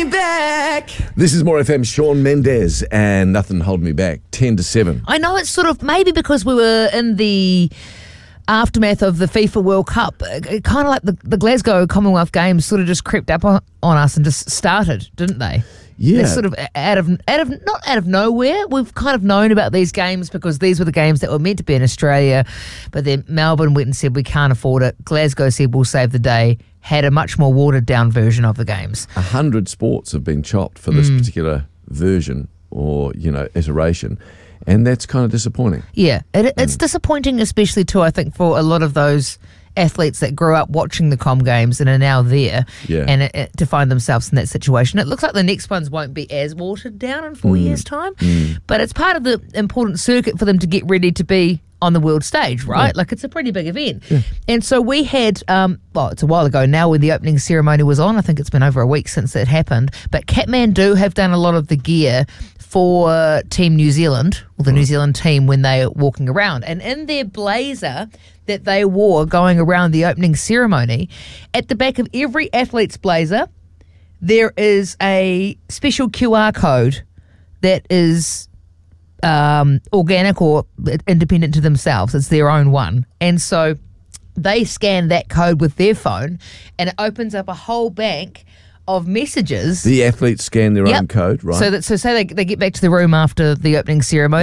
me back. This is More FM, Shawn Mendes and Nothing Hold Me Back, 10 to 7. I know it's sort of maybe because we were in the aftermath of the FIFA World Cup, kind of like the Glasgow Commonwealth Games sort of just crept up on us and just started, didn't they? Yeah. They're sort of not out of nowhere. We've kind of known about these games because these were the games that were meant to be in Australia, but then Melbourne went and said we can't afford it. Glasgow said we'll save the day, had a much more watered down version of the games. 100 sports have been chopped for this particular version or, iteration. And that's kind of disappointing. Yeah, it's disappointing, especially too, I think, for a lot of those athletes that grew up watching the Com Games and are now there, and to find themselves in that situation. It looks like the next ones won't be as watered down in 4 years' time, but it's part of the important circuit for them to get ready to be on the world stage, right? Yeah. Like, it's a pretty big event. Yeah. And so we had, it's a while ago now when the opening ceremony was on. I think it's been over a week since it happened. But Kathmandu have done a lot of the gear for Team New Zealand, or the New Zealand team, when they're walking around. And in their blazer that they wore going around the opening ceremony, at the back of every athlete's blazer, there is a special QR code that is organic or independent to themselves. It's their own one. And so they scan that code with their phone and it opens up a whole bank of messages. The athletes scan their own code, right? So say they get back to the room after the opening ceremony.